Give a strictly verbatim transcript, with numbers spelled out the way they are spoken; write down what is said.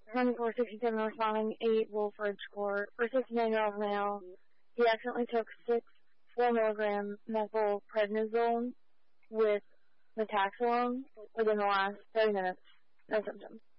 twenty-four sixty-seven responding, eight Wolfridge Court. For sixty-nine-year-old male, he accidentally took six four milligram methylprednisolone with metaxalone within the last thirty minutes. No symptoms.